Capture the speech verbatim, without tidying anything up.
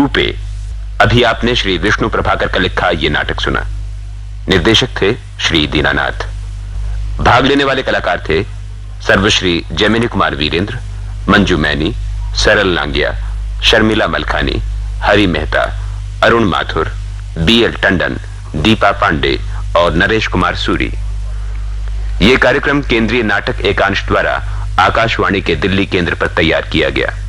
रूपे। अभी आपने श्री विष्णु प्रभाकर का लिखा यह नाटक सुना। निर्देशक थे श्री दीनानाथ। भाग लेने वाले कलाकार थे सर्वश्री जैमिनी कुमार वीरेंद्र, मंजू मैनी, सरल नांगिया, शर्मिला मलखानी, हरि मेहता, अरुण माथुर, बी एल टंडन, दीपा पांडे और नरेश कुमार सूरी। यह कार्यक्रम केंद्रीय नाटक एकांश द्वारा आकाशवाणी के दिल्ली केंद्र पर तैयार किया गया।